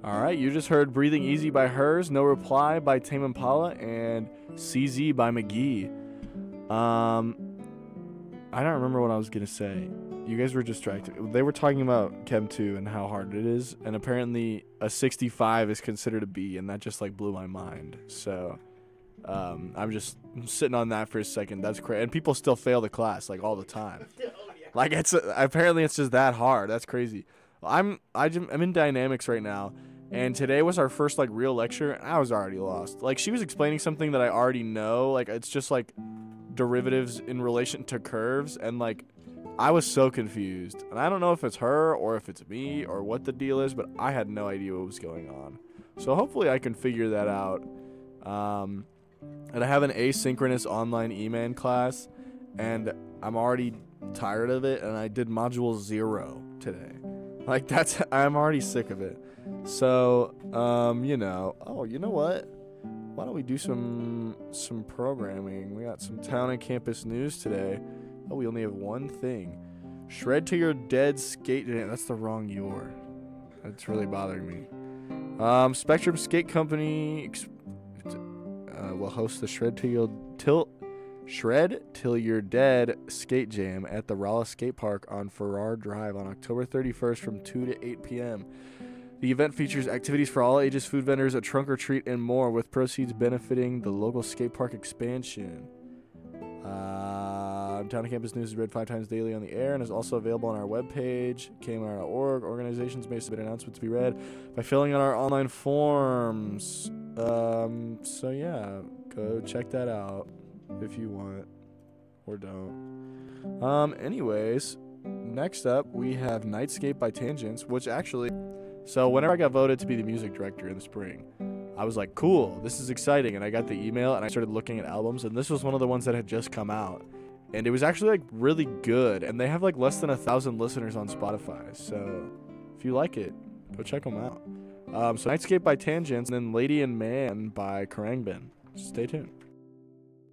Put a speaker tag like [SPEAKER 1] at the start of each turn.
[SPEAKER 1] All right, you just heard Breathing Easy by Hers, No Reply by Tame Impala, and CZ by McGee. I don't remember what I was going to say. You guys were distracted. They were talking about Chem 2 and how hard it is, and apparently a 65 is considered a B, and that just like blew my mind. So I'm just sitting on that for a second. That's crazy. And people still fail the class like all the time. Like apparently it's just that hard. That's crazy. I'm in dynamics right now, and today was our first like real lecture, and I was already lost. Like she was explaining something that I already know. Like it's just like derivatives in relation to curves, and like I was so confused. And I don't know if it's her or if it's me or what the deal is, but I had no idea what was going on. So hopefully I can figure that out. And I have an asynchronous online E-Man class, and I'm already tired of it, and I did module 0 today. Like I'm already sick of it. So, you know what? Why don't we do some programming? We got some town and campus news today. Oh, we only have one thing. Shred to Your Dead Skate Jam. That's the wrong your. That's really bothering me. Spectrum Skate Company will host the Shred Till You're Dead Skate Jam at the Rolla Skate Park on Farrar Drive on October 31st from 2 to 8 p.m. The event features activities for all ages, food vendors, a trunk or treat, and more, with proceeds benefiting the local skate park expansion. Town and Campus News is read 5 times daily on the air and is also available on our webpage, kmr.org. Organizations may submit announcements to be read by filling out our online forms. So yeah, go check that out if you want or don't. Anyways, next up we have Nightscape by Tangents, which actually... So whenever I got voted to be the music director in the spring, I was like, cool, this is exciting. And I got the email and I started looking at albums, and this was one of the ones that had just come out. And it was actually like really good. And they have like less than 1,000 listeners on Spotify. So if you like it, go check them out. So Nightscape by Tangents, and then Lady and Man by Karangbin. Stay tuned.